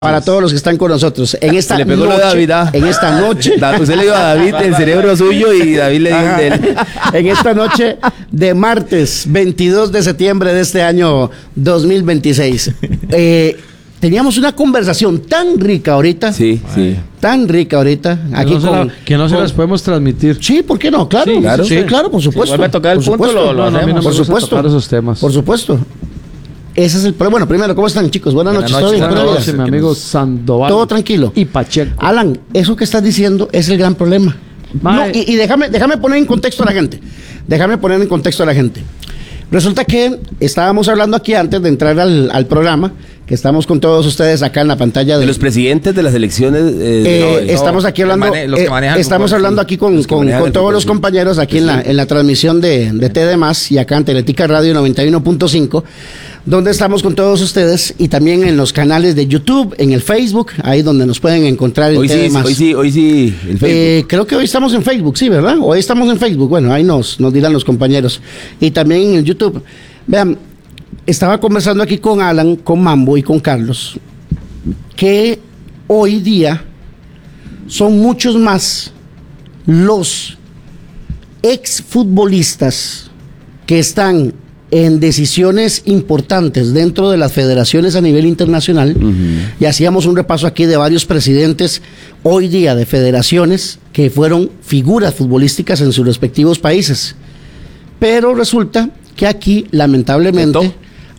Para todos los que están con nosotros en esta le pegó noche, David, en esta noche, usted le dio a David el cerebro suyo y David le dio el de él. en esta noche de martes 22 de septiembre de este año 2026. Teníamos una conversación tan rica ahorita. Sí. Tan rica ahorita. Aquí que no se las podemos transmitir. Sí, ¿por qué no? Claro, claro, por supuesto. Si vuelve a tocar el punto, lo hacemos. A mí no me Por gusta supuesto. tocar esos temas. Por supuesto. Ese es el problema. Bueno, primero, ¿cómo están, chicos? Buenas noches. ¿Todo bien? Buenas ¿Todo noches, bien? mi amigo Sandoval. Todo tranquilo. Y Pacheco. Alan, eso que estás diciendo es el gran problema. No, y déjame poner en contexto a la gente. Resulta que estábamos hablando aquí antes de entrar al programa, que estamos con todos ustedes acá en la pantalla De los presidentes de las elecciones. estamos aquí hablando, estamos hablando aquí con todos los compañeros aquí en la transmisión de TD+, y acá en Teletica Radio 91.5, donde estamos con todos ustedes, y también en los canales de YouTube, en el Facebook, ahí donde nos pueden encontrar en Hoy TD+. sí, el Facebook. Creo que hoy estamos en Facebook, sí, ¿verdad? Hoy estamos en Facebook, bueno, ahí nos dirán los compañeros. Y también en el YouTube. Vean, estaba conversando aquí con Alan, con Mambo y con Carlos, que hoy día son muchos más los exfutbolistas que están en decisiones importantes dentro de las federaciones a nivel internacional. Y hacíamos un repaso aquí de varios presidentes hoy día de federaciones que fueron figuras futbolísticas en sus respectivos países. Pero resulta que aquí lamentablemente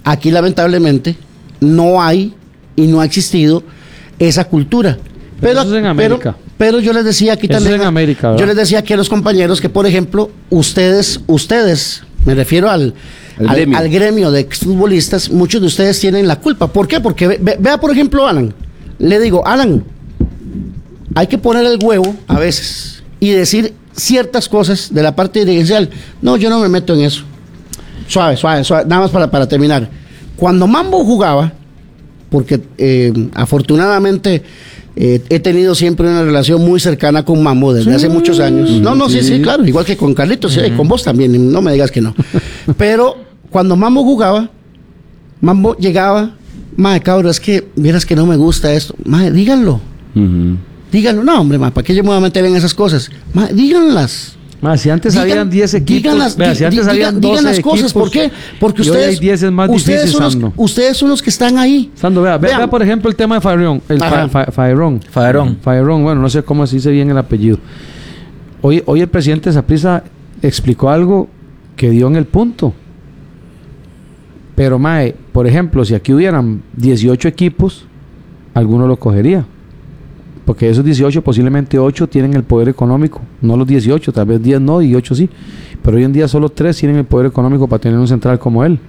no hay y no ha existido esa cultura. Pero eso es en América. Pero yo les decía aquí eso también, es en América, ¿verdad? yo les decía aquí a los compañeros que, por ejemplo, ustedes, me refiero al gremio de exfutbolistas, muchos de ustedes tienen la culpa. ¿Por qué? Porque vea, por ejemplo, Alan, le digo, Alan, hay que poner el huevo a veces y decir ciertas cosas de la parte dirigencial. No, yo no me meto en eso. Suave, nada más para terminar. Cuando Mambo jugaba, porque afortunadamente he tenido siempre una relación muy cercana con Mambo desde hace muchos años. Sí, claro, igual que con Carlitos, y con vos también, no me digas que no. Pero cuando Mambo jugaba, Mambo llegaba, madre, cabrón, es que vieras que no me gusta esto. Madre, díganlo. Díganlo. No, hombre, ¿para qué yo me voy a meter en esas cosas? Madre, díganlas. Si antes habían 10 equipos, si antes habían 12 digan las cosas, equipos, ¿por qué? Porque ustedes, 10 es más difícil, ustedes son los que están ahí. Sando, vea por ejemplo el tema de Fairón, Fairón, bueno, no sé cómo se dice bien el apellido. Hoy el presidente Saprissa explicó algo que dio en el punto. Pero, por ejemplo, si aquí hubieran 18 equipos, alguno lo cogería. Porque esos 18, posiblemente 8 tienen el poder económico. No los 18, tal vez 10 no y 8 sí. Pero hoy en día solo 3 tienen el poder económico para tener un central como él.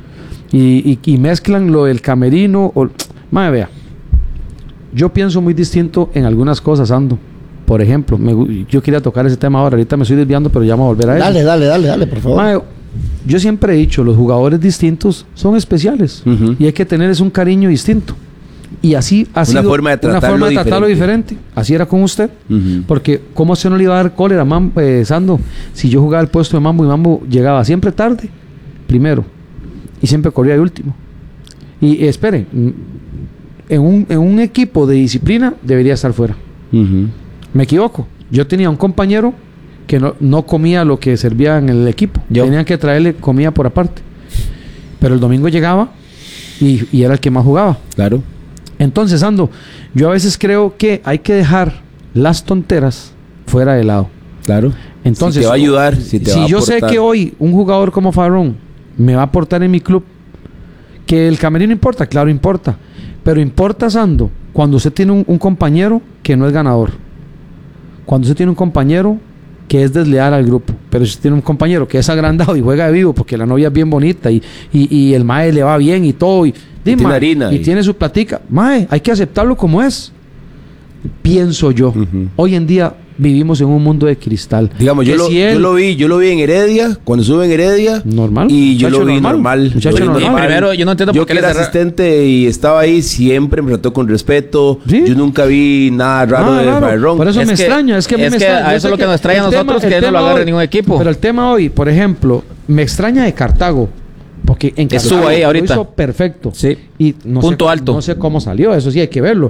Y mezclan lo del camerino. Vea, yo pienso muy distinto en algunas cosas, Ando. Por ejemplo, yo quería tocar ese tema ahorita me estoy desviando, pero ya vamos a volver a eso. Dale, por favor. Yo siempre he dicho, los jugadores distintos son especiales. Y hay que tener un cariño distinto. Y así ha sido una forma de tratarlo diferente. Así era con usted. Porque ¿cómo se no le iba a dar cólera, Sando? Si yo jugaba el puesto de Mambo y Mambo llegaba siempre tarde, primero, y siempre corría de último. Y espere, en un equipo de disciplina debería estar fuera. Me equivoco. Yo tenía un compañero que no comía lo que servía en el equipo. Tenían que traerle comida por aparte. Pero el domingo llegaba y era el que más jugaba. Claro. Entonces, Ando, yo a veces creo que hay que dejar las tonteras fuera de lado. Claro. Entonces, si te va a ayudar, si yo sé que hoy un jugador como Fairón me va a aportar en mi club, que el camerino importa, claro importa, pero importa, Sando, cuando usted tiene un compañero que no es ganador, cuando usted tiene un compañero que es desleal al grupo, pero si usted tiene un compañero que es agrandado y juega de vivo porque la novia es bien bonita y el mae le va bien y todo y tiene su platica, mae, hay que aceptarlo como es, pienso yo. Hoy en día vivimos en un mundo de cristal. Digamos, yo lo vi en Heredia, cuando estuve en Heredia. Normal. Y yo lo vi normal. Muchacho normal. Primero, yo no entiendo por qué era asistente y estaba ahí, siempre me trató con respeto. ¿Sí? Yo nunca vi nada raro de Fairón. Por eso me extraña, es que a eso es lo que nos extraña a nosotros, que no lo agarre ningún equipo. Pero el tema hoy, por ejemplo, me extraña de Cartago. Porque en estuvo ahí ahorita. Lo hizo perfecto. Sí. Y no punto alto. No sé cómo salió, eso sí hay que verlo.